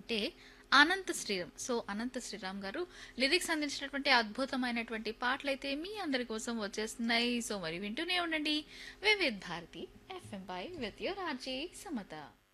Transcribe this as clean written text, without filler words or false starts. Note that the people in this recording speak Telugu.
అంటే అనంత శ్రీరామ్. సో, అనంత శ్రీరామ్ గారు లిరిక్స్ అందించినటువంటి అద్భుతమైనటువంటి పాటలైతే మీ అందరి కోసం వచ్చేస్తున్నాయి. సో, మరి వింటూనే ఉండండి Vividh Bharati FM pi with your RJ Samata.